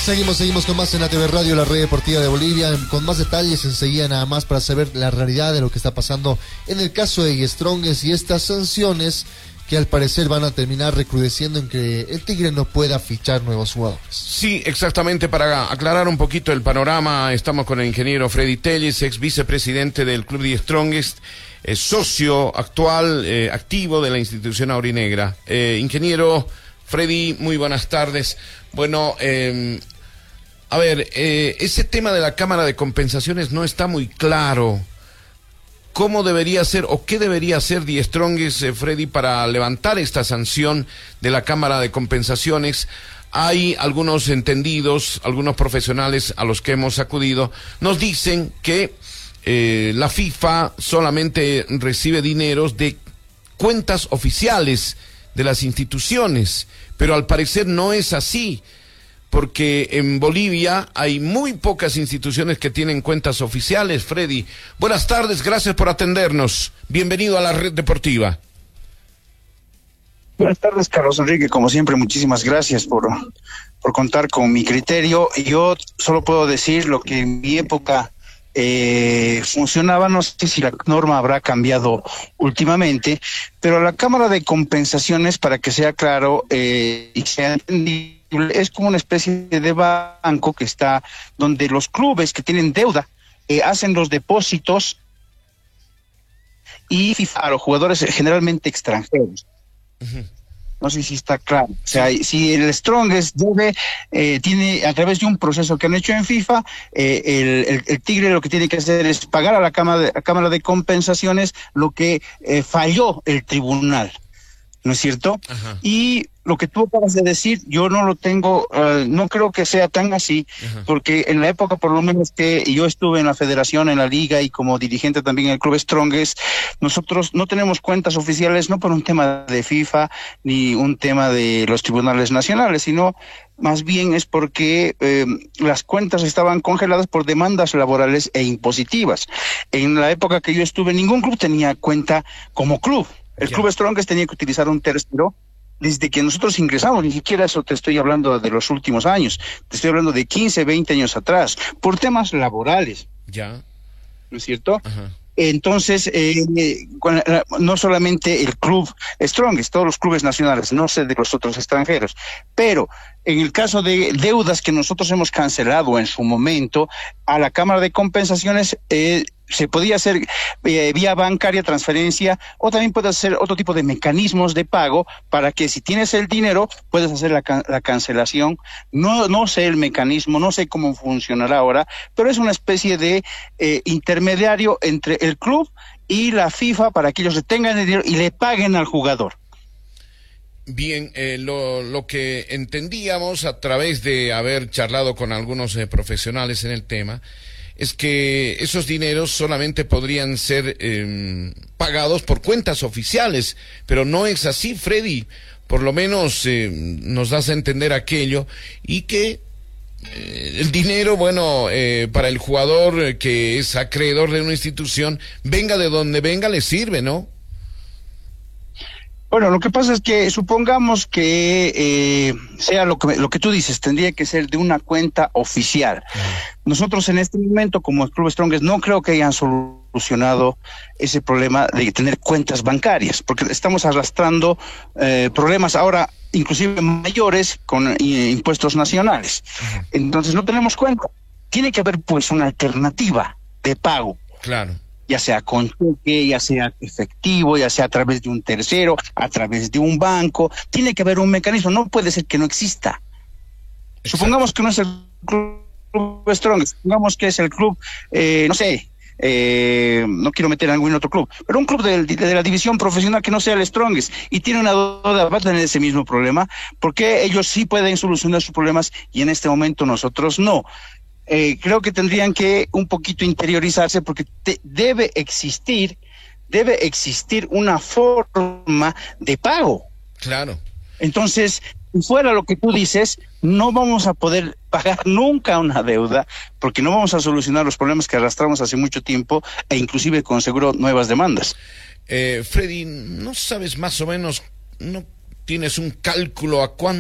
Seguimos con más en ATV Radio, la red deportiva de Bolivia, con más detalles enseguida nada más para saber la realidad de lo que está pasando en el caso de Strongest y estas sanciones que al parecer van a terminar recrudeciendo en que el Tigre no pueda fichar nuevos jugadores. Sí, exactamente, para aclarar un poquito el panorama, estamos con el ingeniero Freddy Telles, ex vicepresidente del Club de Strongest, socio actual, activo de la institución aurinegra. Ingeniero Freddy, muy buenas tardes. Bueno, a ver, ese tema de la Cámara de Compensaciones no está muy claro. ¿Cómo debería ser o qué debería hacer Die Strongest, Freddy, para levantar esta sanción de la Cámara de Compensaciones? Hay algunos entendidos, algunos profesionales a los que hemos acudido, nos dicen que la FIFA solamente recibe dineros de cuentas oficiales de las instituciones, pero al parecer no es así, porque en Bolivia hay muy pocas instituciones que tienen cuentas oficiales. Freddy, buenas tardes, gracias por atendernos. Bienvenido a la red deportiva. Buenas tardes, Carlos Enrique, como siempre, muchísimas gracias por contar con mi criterio. Yo solo puedo decir lo que en mi época funcionaba, no sé si la norma habrá cambiado últimamente, pero la Cámara de Compensaciones, para que sea claro y sea entendido, es como una especie de banco que está donde los clubes que tienen deuda hacen los depósitos y FIFA a los jugadores generalmente extranjeros. Uh-huh. No sé si está claro. O sea, si el Strongest debe, tiene a través de un proceso que han hecho en FIFA, el Tigre lo que tiene que hacer es pagar a la Cámara de Compensaciones lo que falló el tribunal. ¿No es cierto? Ajá. Y lo que tú acabas de decir, yo no lo tengo, no creo que sea tan así, ajá, porque en la época por lo menos que yo estuve en la federación, en la liga y como dirigente también en el Club Strongest, nosotros no tenemos cuentas oficiales, no por un tema de FIFA ni un tema de los tribunales nacionales, sino más bien es porque las cuentas estaban congeladas por demandas laborales e impositivas. En la época que yo estuve, ningún club tenía cuenta como club. El Club Strongest tenía que utilizar un tercero desde que nosotros ingresamos, ni siquiera eso te estoy hablando de los últimos años, te estoy hablando de 15, 20 años atrás, por temas laborales. Ya. ¿No es cierto? Ajá. Entonces, no solamente el Club Strongest, todos los clubes nacionales, no sé de los otros extranjeros, pero en el caso de deudas que nosotros hemos cancelado en su momento, a la Cámara de Compensaciones se podía hacer vía bancaria, transferencia, o también puedes hacer otro tipo de mecanismos de pago para que si tienes el dinero puedes hacer la cancelación. No sé el mecanismo, no sé cómo funcionará ahora, pero es una especie de intermediario entre el club y la FIFA para que ellos tengan el dinero y le paguen al jugador. Bien, lo que entendíamos a través de haber charlado con algunos profesionales en el tema es que esos dineros solamente podrían ser pagados por cuentas oficiales, pero no es así, Freddy. Por lo menos nos das a entender aquello y que el dinero, bueno, para el jugador que es acreedor de una institución, venga de donde venga, le sirve, ¿no? Bueno, lo que pasa es que supongamos que sea lo que tú dices, tendría que ser de una cuenta oficial. Nosotros en este momento, como el Club Strongest, no creo que hayan solucionado ese problema de tener cuentas bancarias, porque estamos arrastrando problemas ahora inclusive mayores con impuestos nacionales. Entonces no tenemos cuenta. Tiene que haber pues una alternativa de pago. Claro. Ya sea con cheque, ya sea efectivo, ya sea a través de un tercero, a través de un banco. Tiene que haber un mecanismo, no puede ser que no exista. Exacto. Supongamos que no es el Club Strongest, supongamos que es el club, no sé, no quiero meter a ningún otro club, pero un club de la división profesional que no sea el Strongest y tiene una deuda, va a tener ese mismo problema, porque ellos sí pueden solucionar sus problemas y en este momento nosotros no. Creo que tendrían que un poquito interiorizarse porque debe existir una forma de pago. Claro. Entonces, fuera lo que tú dices, no vamos a poder pagar nunca una deuda porque no vamos a solucionar los problemas que arrastramos hace mucho tiempo e inclusive con seguro nuevas demandas. Freddy, ¿no sabes más o menos, no tienes un cálculo a cuánto